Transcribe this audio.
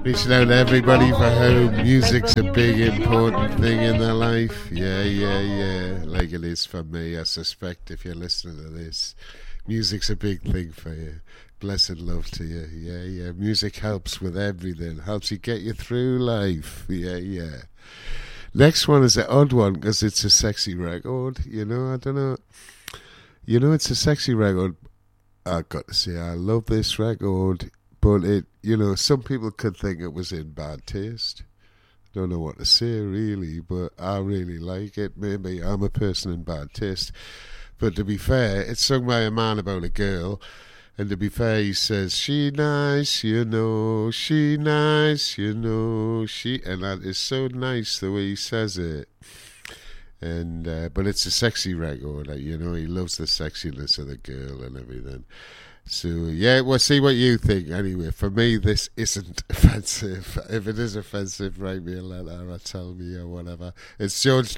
Reaching out to everybody for whom music's a big important thing in their life. Yeah. Like it is for me. I suspect if you're listening to this, music's a big thing for you. Blessed love to you. Yeah. Music helps with everything. Helps you get you through life. Yeah. Next one is an odd one because it's a sexy record. I don't know. It's a sexy record. I've got to say, I love this record. But some people could think it was in bad taste. Don't know what to say really, but I really like it. Maybe I'm a person in bad taste. But to be fair, it's sung by a man about a girl. And to be fair, he says, she nice, she nice, she. And that is so nice the way he says it. And but it's a sexy record. He loves the sexiness of the girl and everything. So, yeah, we'll see what you think. Anyway, for me, this isn't offensive. If it is offensive, write me a letter or tell me or whatever. It's George